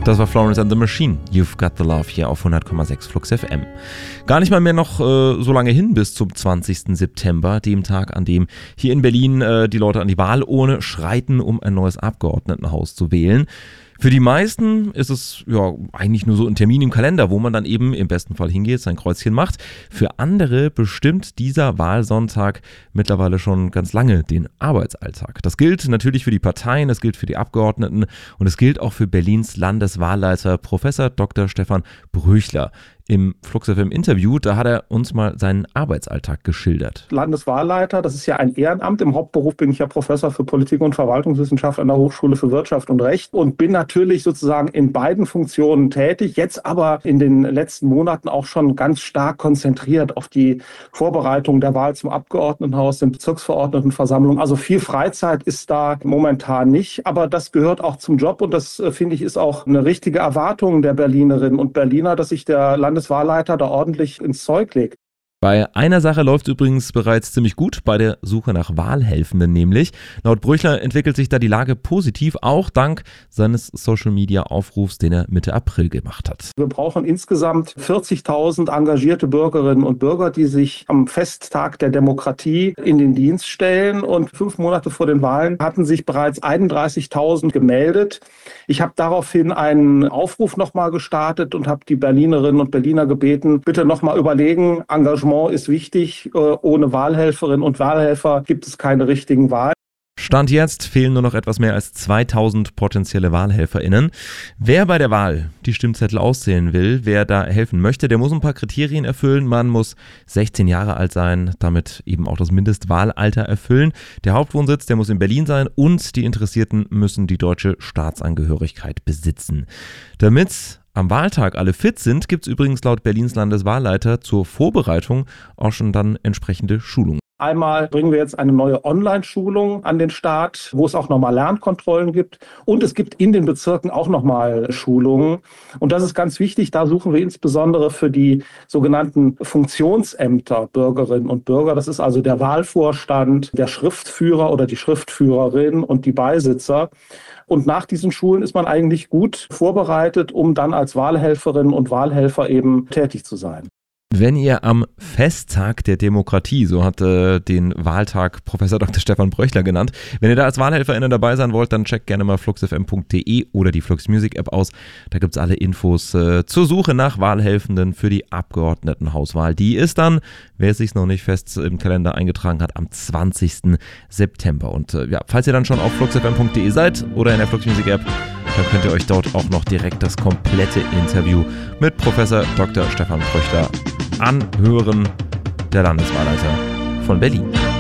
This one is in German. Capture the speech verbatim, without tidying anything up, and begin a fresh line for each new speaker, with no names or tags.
Das war Florence and the Machine. You've Got the Love hier auf hundert Komma sechs Flux F M. Gar nicht mal mehr noch äh, so lange hin bis zum zwanzigsten September, dem Tag, an dem hier in Berlin äh, die Leute an die Wahlurne schreiten, um ein neues Abgeordnetenhaus zu wählen. Für die meisten ist es ja eigentlich nur so ein Termin im Kalender, wo man dann eben im besten Fall hingeht, sein Kreuzchen macht. Für andere bestimmt dieser Wahlsonntag mittlerweile schon ganz lange den Arbeitsalltag. Das gilt natürlich für die Parteien, das gilt für die Abgeordneten und es gilt auch für Berlins Landeswahlleiter Professor Doktor Stefan Bröchler. Im Flux F M Interview, da hat er uns mal seinen Arbeitsalltag geschildert.
Landeswahlleiter, das ist ja ein Ehrenamt. Im Hauptberuf bin ich ja Professor für Politik und Verwaltungswissenschaft an der Hochschule für Wirtschaft und Recht und bin natürlich sozusagen in beiden Funktionen tätig, jetzt aber in den letzten Monaten auch schon ganz stark konzentriert auf die Vorbereitung der Wahl zum Abgeordnetenhaus, den Bezirksverordnetenversammlungen. Also viel Freizeit ist da momentan nicht, aber das gehört auch zum Job und das, finde ich, ist auch eine richtige Erwartung der Berlinerinnen und Berliner, dass sich der Landeswahlleiter da ordentlich ins Zeug legt.
Bei einer Sache läuft übrigens bereits ziemlich gut, bei der Suche nach Wahlhelfenden nämlich. Laut Bröchler entwickelt sich da die Lage positiv, auch dank seines Social-Media-Aufrufs, den er Mitte April gemacht hat.
Wir brauchen insgesamt vierzigtausend engagierte Bürgerinnen und Bürger, die sich am Festtag der Demokratie in den Dienst stellen. Und fünf Monate vor den Wahlen hatten sich bereits einunddreißigtausend gemeldet. Ich habe daraufhin einen Aufruf nochmal gestartet und habe die Berlinerinnen und Berliner gebeten, bitte nochmal überlegen, Engagement ist wichtig. Ohne Wahlhelferinnen und Wahlhelfer gibt es keine richtigen Wahlen.
Stand jetzt fehlen nur noch etwas mehr als zweitausend potenzielle WahlhelferInnen. Wer bei der Wahl die Stimmzettel auszählen will, wer da helfen möchte, der muss ein paar Kriterien erfüllen. Man muss sechzehn Jahre alt sein, damit eben auch das Mindestwahlalter erfüllen. Der Hauptwohnsitz, der muss in Berlin sein und die Interessierten müssen die deutsche Staatsangehörigkeit besitzen. Damit am Wahltag alle fit sind, gibt es übrigens laut Berlins Landeswahlleiter zur Vorbereitung auch schon dann entsprechende Schulungen.
Einmal bringen wir jetzt eine neue Online-Schulung an den Start, wo es auch nochmal Lernkontrollen gibt. Und es gibt in den Bezirken auch nochmal Schulungen. Und das ist ganz wichtig. Da suchen wir insbesondere für die sogenannten Funktionsämter Bürgerinnen und Bürger. Das ist also der Wahlvorstand, der Schriftführer oder die Schriftführerin und die Beisitzer. Und nach diesen Schulen ist man eigentlich gut vorbereitet, um dann als Wahlhelferinnen und Wahlhelfer eben tätig zu sein.
Wenn ihr am Festtag der Demokratie, so hat äh, den Wahltag Professor Doktor Stefan Bröchler genannt, wenn ihr da als WahlhelferInnen dabei sein wollt, dann checkt gerne mal flux f m punkt d e oder die Flux Music App aus. Da gibt es alle Infos äh, zur Suche nach Wahlhelfenden für die Abgeordnetenhauswahl. Die ist dann, wer es sich noch nicht fest im Kalender eingetragen hat, am zwanzigsten September. Und äh, ja, falls ihr dann schon auf flux f m punkt d e seid oder in der Flux Music App, dann könnt ihr euch dort auch noch direkt das komplette Interview mit Professor Doktor Stefan Bröchler anhören, der Landeswahlleiter von Berlin.